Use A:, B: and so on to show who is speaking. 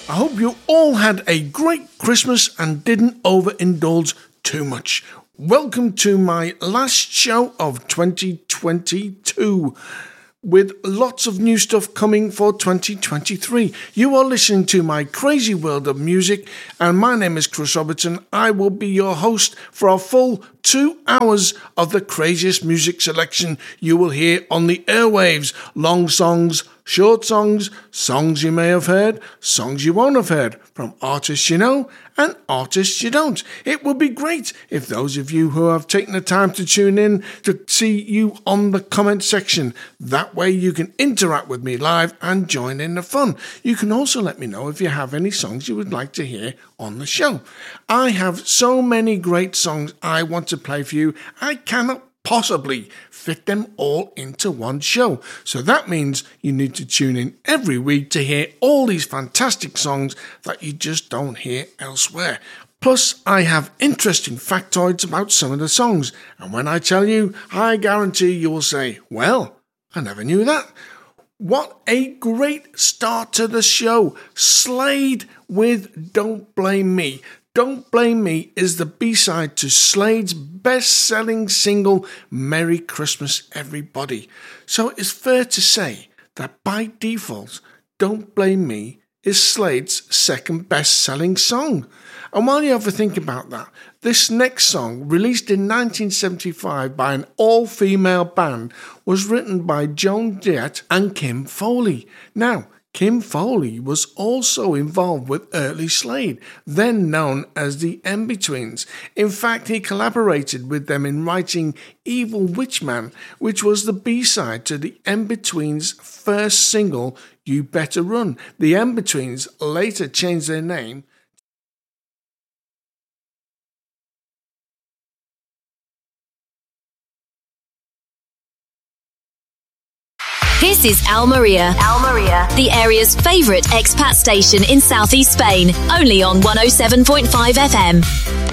A: I hope you all had a great Christmas and didn't overindulge too much. Welcome to my last show of 2022 with lots of new stuff coming for 2023. You are listening to my crazy world of music, and my name is Chris Robertson. I will be your host for a full 2 hours of the craziest music selection you will hear on the airwaves. Long songs, short songs, songs you may have heard, songs you won't have heard, from artists you know and artists you don't. It would be great if those of you who have taken the time to tune in to see you on the comment section. That way you can interact with me live and join in the fun. You can also let me know if you have any songs you would like to hear on the show. I have so many great songs I want to play for you. I cannot possibly fit them all into one show. So that means you need to tune in every week to hear all these fantastic songs that you just don't hear elsewhere. Plus, I have interesting factoids about some of the songs. And when I tell you, I guarantee you will say, well, I never knew that. What a great start to the show. Slade with Don't Blame Me. Don't Blame Me is the B-side to Slade's best-selling single, Merry Christmas Everybody. So it's fair to say that by default, Don't Blame Me is Slade's second best-selling song. And while you have a think about that, this next song, released in 1975 by an all-female band, was written by Joan Jett and Kim Fowley. Now, Kim Fowley was also involved with early Slade, then known as the M-Betweens. In fact, he collaborated with them in writing Evil Witch Man, which was the B-side to the M-Betweens' first single, You Better Run. The M-Betweens later changed their name.
B: This is Almeria, the area's favourite expat station in southeast Spain, only on 107.5 FM.